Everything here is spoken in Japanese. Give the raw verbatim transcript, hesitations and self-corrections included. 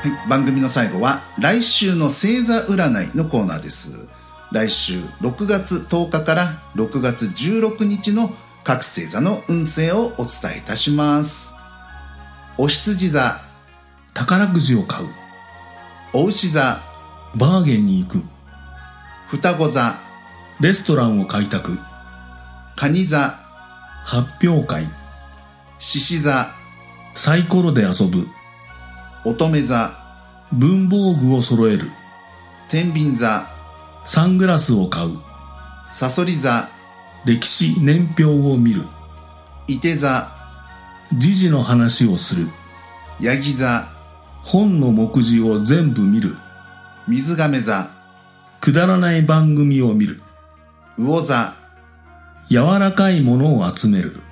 はい、番組の最後は来週の星座占いのコーナーです。来週ろくがつとおかからろくがつじゅうろくにちの各星座の運勢をお伝えいたします。お羊座、 宝くじを買う。 お牛座、 バーゲンに行く。 双子座、 レストランを開拓。 蟹座、 発表会。 獅子座、 サイコロで遊ぶ。 乙女座、 文房具を揃える。 天秤座、 サングラスを買う。 さそり座、 歴史年表を見る。 いて座、 時事の話をする。 ヤギ座、 本の目次を全部見る。 水亀座、 くだらない番組を見る。 魚座、 柔らかいものを集める。